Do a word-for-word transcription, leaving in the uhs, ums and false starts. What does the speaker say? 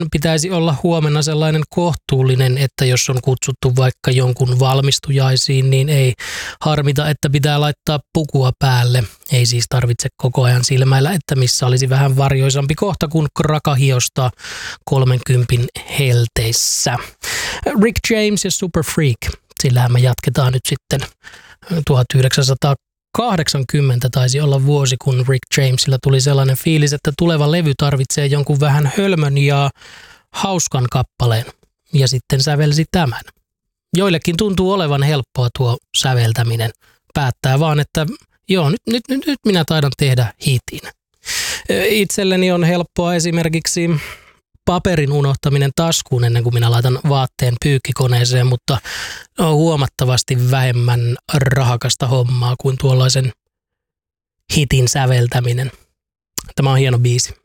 pitäisi olla huomenna sellainen kohtuullinen, että jos on kutsuttu vaikka jonkun valmistujaisiin, niin ei harmita, että pitää laittaa pukua päälle. Ei siis tarvitse koko ajan silmäillä, että missä olisi vähän varjoisampi kohta kuin krakahiosta kolmenkympin helteissä. Rick James ja Super Freak. Sillähän me jatketaan nyt sitten tuhatyhdeksänsataakahdeksankymmentä taisi olla vuosi, kun Rick Jamesilla tuli sellainen fiilis, että tuleva levy tarvitsee jonkun vähän hölmön ja hauskan kappaleen. Ja sitten sävelsi tämän. Joillekin tuntuu olevan helppoa tuo säveltäminen. Päättää vaan, että joo, nyt, nyt, nyt, nyt minä taidan tehdä hitin. Itselleni on helppoa esimerkiksi paperin unohtaminen taskuun ennen kuin minä laitan vaatteen pyykkikoneeseen, mutta on huomattavasti vähemmän rahakasta hommaa kuin tuollaisen hitin säveltäminen. Tämä on hieno biisi.